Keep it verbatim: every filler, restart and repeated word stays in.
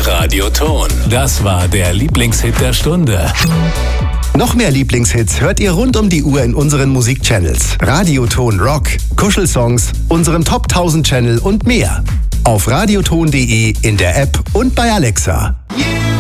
Radioton. Das war der Lieblingshit der Stunde. Noch mehr Lieblingshits hört ihr rund um die Uhr in unseren Musikchannels. Radioton Rock, Kuschelsongs, unserem Top tausend Channel und mehr. Auf radioton punkt de, in der App und bei Alexa. Yeah.